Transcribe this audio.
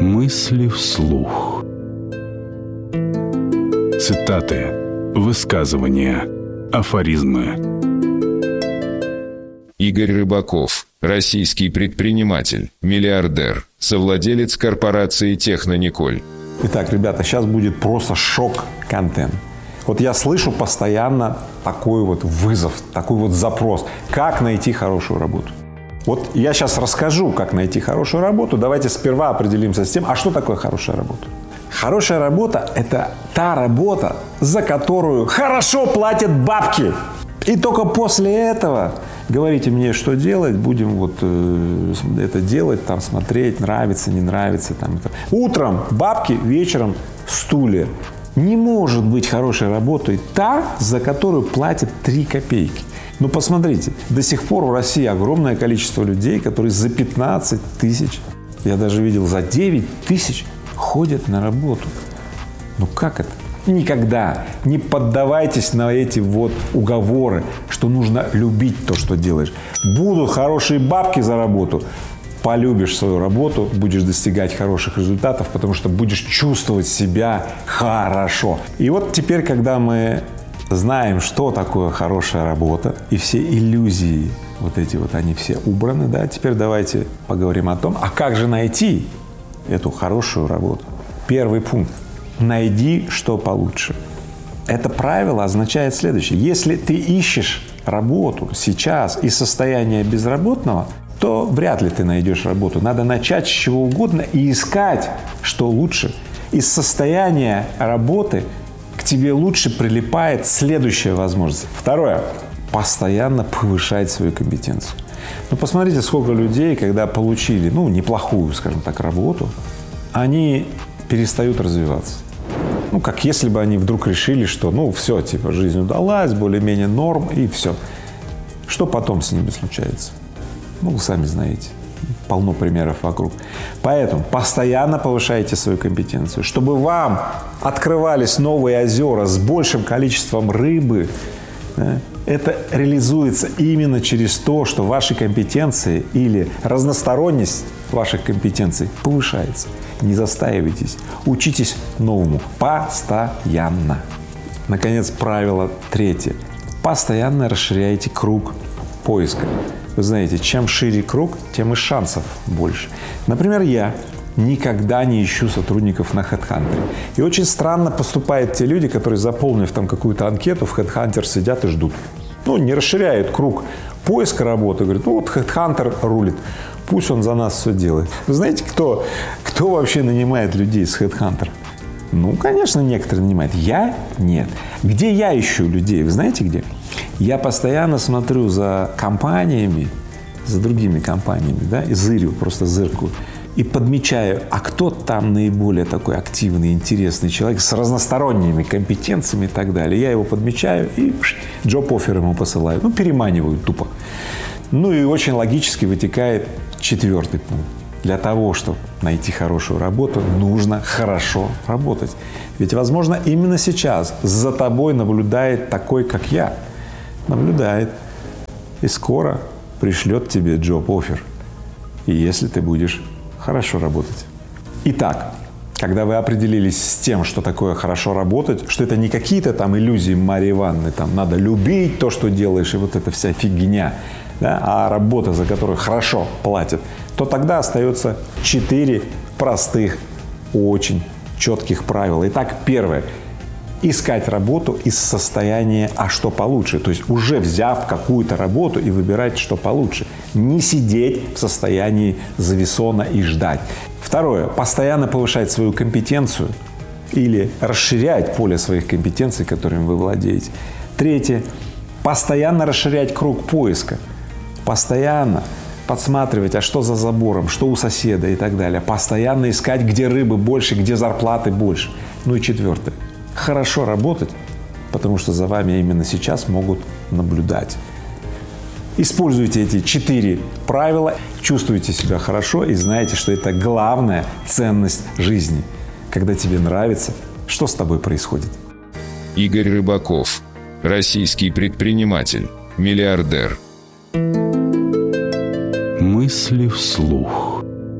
Мысли вслух. Цитаты, высказывания, афоризмы. Игорь Рыбаков, российский предприниматель, миллиардер, совладелец корпорации «Технониколь». Итак, ребята, сейчас будет просто шок-контент. Вот я слышу постоянно такой вот вызов, такой вот запрос. Как найти хорошую работу? Вот я сейчас расскажу, как найти хорошую работу. Давайте сперва определимся с тем, а что такое хорошая работа? Хорошая работа – это та работа, за которую хорошо платят бабки. И только после этого говорите мне, что делать, будем вот это делать, там смотреть, нравится, не нравится. Там, это. Утром бабки, вечером стулья. Не может быть хорошей работой та, за которую платят 3 копейки. Ну, посмотрите, до сих пор в России огромное количество людей, которые за 15 тысяч, я даже видел, за 9 тысяч ходят на работу. Ну, как это? Никогда не поддавайтесь на эти вот уговоры, что нужно любить то, что делаешь. Будут хорошие бабки за работу, полюбишь свою работу, будешь достигать хороших результатов, потому что будешь чувствовать себя хорошо. И вот теперь, когда мы знаем, что такое хорошая работа, и все иллюзии, вот эти вот, они все убраны, да, теперь давайте поговорим о том, а как же найти эту хорошую работу. Первый пункт. Найди, что получше. Это правило означает следующее. Если ты ищешь работу сейчас из состояния безработного, то вряд ли ты найдешь работу. Надо начать с чего угодно и искать, что лучше. Из состояния работы к тебе лучше прилипает следующая возможность. Второе. Постоянно повышать свою компетенцию. Ну, посмотрите, сколько людей, когда получили, неплохую, скажем так, работу, они перестают развиваться. Как если бы они вдруг решили, что, все, типа, жизнь удалась, более-менее норм, и все. Что потом с ними случается? Вы сами знаете. Полно примеров вокруг. Поэтому постоянно повышайте свою компетенцию. Чтобы вам открывались новые озера с большим количеством рыбы, да, это реализуется именно через то, что ваши компетенции или разносторонность ваших компетенций повышается. Не застаивайтесь. Учитесь новому постоянно. Наконец, правило 3. Постоянно расширяйте круг поиска. Вы знаете, чем шире круг, тем и шансов больше. Например, я никогда не ищу сотрудников на HeadHunter. И очень странно поступают те люди, которые, заполнив там какую-то анкету, в HeadHunter сидят и ждут. Не расширяют круг поиска работы. Говорят, HeadHunter рулит. Пусть он за нас все делает. Вы знаете, кто вообще нанимает людей с HeadHunter? Конечно, некоторые нанимают. Я – нет. Где я ищу людей? Вы знаете, где? Я постоянно смотрю за компаниями, за другими компаниями, да, и просто зыркаю. И подмечаю, а кто там наиболее такой активный, интересный человек с разносторонними компетенциями и так далее. Я его подмечаю и джоб-оффер ему посылаю. Переманиваю тупо. И очень логически вытекает 4-й пункт. Для того, чтобы найти хорошую работу, нужно хорошо работать. Ведь, возможно, именно сейчас за тобой наблюдает такой, как я. Наблюдает. И скоро пришлет тебе джоб-оффер. И если ты будешь хорошо работать. Итак, когда вы определились с тем, что такое хорошо работать, что это не какие-то там иллюзии Марии Ивановны, там надо любить то, что делаешь, и вот эта вся фигня, да, а работа, за которую хорошо платят, то тогда остается 4 простых, очень четких правила. Итак, первое. Искать работу из состояния «а что получше?». То есть уже взяв какую-то работу и выбирать, что получше. Не сидеть в состоянии зависона и ждать. Второе. Постоянно повышать свою компетенцию или расширять поле своих компетенций, которыми вы владеете. Третье. Постоянно расширять круг поиска. Постоянно подсматривать, а что за забором, что у соседа и так далее. Постоянно искать, где рыбы больше, где зарплаты больше. И 4. Хорошо работать, потому что за вами именно сейчас могут наблюдать. Используйте эти 4 правила, чувствуйте себя хорошо и знаете, что это главная ценность жизни. Когда тебе нравится, что с тобой происходит. Игорь Рыбаков, российский предприниматель, миллиардер. Мысли вслух.